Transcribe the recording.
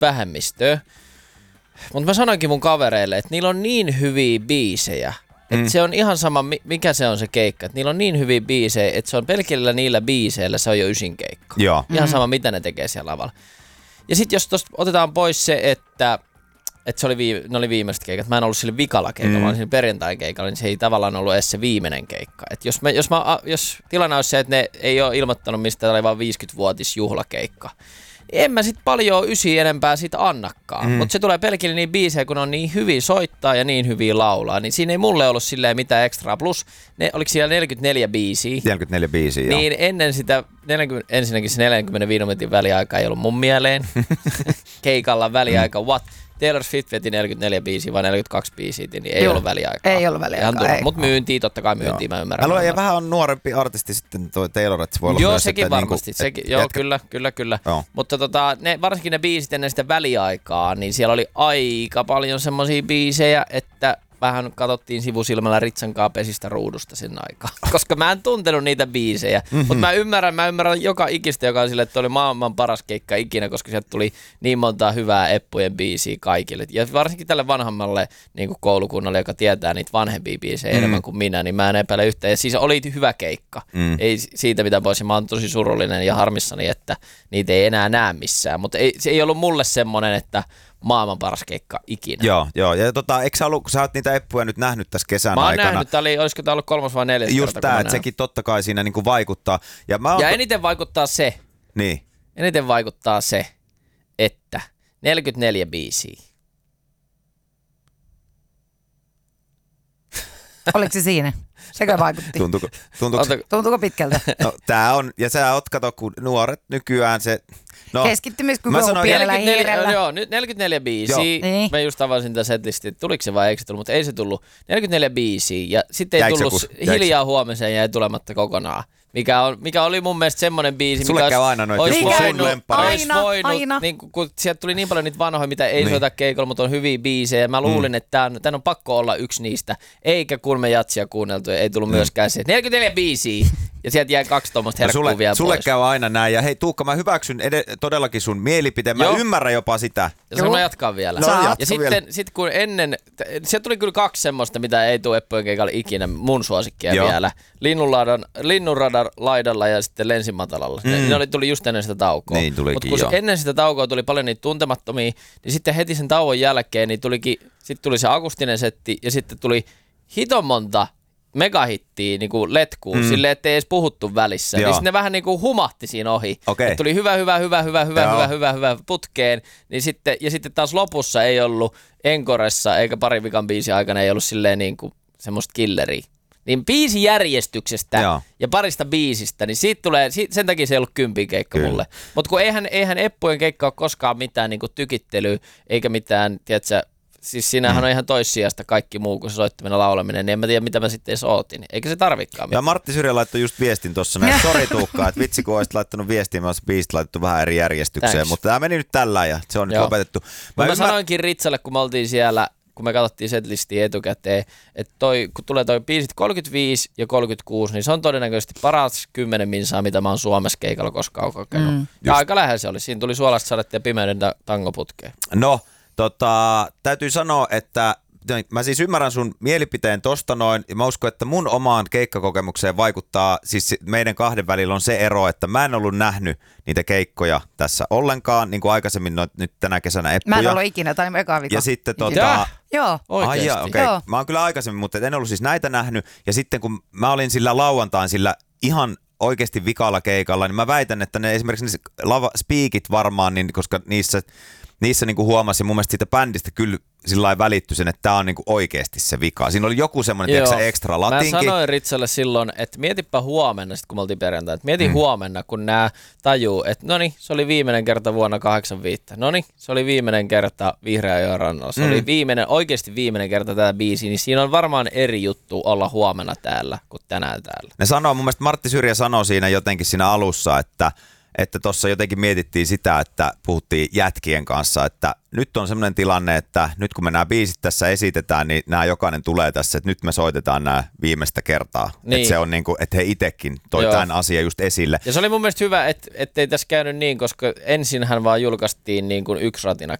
vähemmistöä. Mutta mä sanoinkin mun kavereille, että niillä on niin hyviä biisejä. Että se on ihan sama, mikä se on se keikka. Että niillä on niin hyviä biisejä, että se on pelkillä niillä biiseillä, se on jo ysin keikka. Joo. Ihan sama, mitä ne tekee siellä lavalla. Ja sitten jos tosta otetaan pois se, että ne oli viimeiset keikat. Mä en ollut sillä vikalla keikalla, vaan sillä perjantain keikalla, niin se ei tavallaan ollut edes se viimeinen keikka. Et jos tilanne olisi se, että ne ei ole ilmoittanut mistä oli vaan 50-vuotis juhlakeikka, en mä sit paljon ysiä enempää siitä annakaan. Mutta se tulee pelkille niin biisejä, kun on niin hyviä soittaa ja niin hyviä laulaa, niin siinä ei mulle ollut silleen mitään ekstraa. Plus, oliko siellä 44 biisiä? 44 biisiä, joo. Niin ennen sitä, ensinnäkin se 45 minuutin väliaika ei ollut mun mieleen. Keikalla väliaika, what? Taylor Swift veti 44 biisiä vai 42 biisiä, niin ei ollut väliaikaa. Ei ollut väliaikaa. Mutta myyntiin, totta kai myyntiin, mä ymmärrän. Ja vähän on nuorempi artisti sitten toi Taylor, että se voi olla joo, myös, sekin että varmasti. Joo, kyllä. Joo. Mutta varsinkin ne biisit ennen sitä väliaikaa, niin siellä oli aika paljon semmosia biisejä, että vähän katsottiin sivusilmällä Ritsankaa pesistä ruudusta sen aikaan. Koska mä en tuntenut niitä biisejä. Mutta mä ymmärrän joka ikistä, joka on sille, että oli maailman paras keikka ikinä, koska sieltä tuli niin monta hyvää Eppujen biisiä kaikille. Ja varsinkin tälle vanhammalle niin kuin koulukunnalle, joka tietää niitä vanhempia biisejä enemmän kuin minä, niin mä en epäile yhtään. Ja siis oli hyvä keikka. Ei siitä mitään pois. Mä oon tosi surullinen ja harmissani, että niitä ei enää näe missään. Mutta se ei ollut mulle semmoinen, että maailman paras keikka ikinä. Joo. Ja eikö sä ollut, kun sä oot niitä Eppuja nyt nähnyt tässä kesän aikana. Mä oon nähnyt, olisiko tää ollut 3. vai 4. Just tää, että sekin totta kai siinä niinku vaikuttaa. Ja eniten vaikuttaa se. Niin. Eniten vaikuttaa se, että 44 biisiä. Oliko se siinä? Sekö vaikutti? Tuntuuko pitkältä? No, tää on, ja sä oot, kato, kun nuoret nykyään se... No, keskittymiskyky on pienellä hiirellä. Joo, nyt 44 biisiä. Niin. Mä just avasin tätä setlistin, tuliko se vai eikö se tullut, mutta ei se tullut. 44 biisiä ja sitten ei tullut hiljaa huomiseen jäi tulematta kokonaan. Mikä oli mun mielestä semmonen biisi, sulle käy aina noita sun lemppareita. Aina. Niin, kun sieltä tuli niin paljon niitä vanhoja, mitä ei soita keikolla, mutta on hyviä biisejä. Mä luulin, että tän on pakko olla yksi niistä. Eikä kun me jatsia kuunneltu, ei tullut myöskään se. 44 biisiä! Ja sieltä jäi 2 tuommoista herkkuu vielä sulle pois. käy aina näin. Ja hei Tuukka, mä hyväksyn todellakin sun mielipiteen. Mä ymmärrän jopa sitä. Ja sen mä jatkan vielä. Ja sitten kun ennen, sieltä tuli kyllä 2 semmoista, mitä ei tule Eppujen keikalle ikinä, mun suosikkia vielä. Linnunradar laidalla ja sitten Lensimatalalla. Ne tuli just ennen sitä taukoa. Niin tulikin, mutta kun ennen sitä taukoa tuli paljon niitä tuntemattomia, niin sitten heti sen tauon jälkeen niin sitten tuli se akustinen setti ja sitten tuli hiton monta megahittiä niinku letkuun, silleen, ettei edes puhuttu välissä. Niin sitten ne vähän niinku humahti siinä ohi. Okay. Tuli hyvä putkeen. Niin sitten taas lopussa ei ollut enkoressa eikä parin vikan biisin aikana ei ollut silleen niinku semmoista killeriä. Niin biisijärjestyksestä ja parista biisistä, niin siitä tulee, sen takia se ei ollut 10 keikka mulle. Mutta kun eihän Eppujen keikka ole koskaan mitään niinku tykittelyä eikä mitään, tiedätkö, siis siinähän on ihan toissijasta kaikki muu kuin se soittaminen laulaminen, niin en mä tiedä mitä mä sitten edes ootin. Eikä se tarvikaan mitään. Ja Martti Syrjä laittoi just viestin tuossa näin, sori Tuukka, että vitsi kun olisit laittanut viestiä, mä olisin biisit laitettu vähän eri järjestykseen, Thanks. Mutta tämä meni nyt tällä ja se on nyt lopetettu. Mä sanoinkin Ritsalle, kun me oltiin siellä, kun me katsottiin setlistiä etukäteen, että kun tulee toi biisit 35 ja 36, niin se on todennäköisesti paras 10 minsaa, mitä mä oon Suomessa keikalla koskaan kokenut. Ja aika lähellä se oli. Siinä tuli Suolasta sadetta ja Pimeyden tangoputkeen. No, täytyy sanoa, että mä siis ymmärrän sun mielipiteen tosta noin, ja mä uskon, että mun omaan keikkakokemukseen vaikuttaa, siis meidän kahden välillä on se ero, että mä en ollut nähnyt niitä keikkoja tässä ollenkaan, niin kuin aikaisemmin nyt tänä kesänä Eppuja. Mä en ollut ikinä, tai eka vika. Ja sitten Joo. Oikeesti. Okay. Mä oon kyllä aikaisemmin, mutta en ollut siis näitä nähnyt, ja sitten kun mä olin sillä lauantain sillä ihan oikeasti vikalla keikalla, niin mä väitän, että ne esimerkiksi ne speakit varmaan, niin, koska niissä niinku huomasin mun mielestä siitä bändistä kyllä sillä lailla välittyi sen, että tää on niinku oikeasti se vika. Siinä oli joku semmoinen ekstra latinki. Mä sanoin Ritsalle silloin, että mietipä huomenna, sit kun me oltiin perjantai, että mieti huomenna, kun nää tajuu, että noni, se oli viimeinen kerta vuonna 85. Noni, se oli viimeinen kerta Vihreänjoen rannalla. Se oli oikeasti viimeinen kerta tätä biisiä, niin siinä on varmaan eri juttu olla huomenna täällä kuin tänään täällä. Ne sanoo, mun mielestä Martti Syrjä sanoi siinä jotenkin siinä alussa, että että tuossa jotenkin mietittiin sitä, että puhuttiin jätkien kanssa, että nyt on semmoinen tilanne, että nyt kun me nämä biisit tässä esitetään, niin nämä jokainen tulee tässä, että nyt me soitetaan nämä viimeistä kertaa. Niin. Että se on niin kuin, että he itsekin toi tämän asian just esille. Ja se oli mun mielestä hyvä, ettei tässä käynyt niin, koska ensinhän vaan julkaistiin niin kuin yksi ratina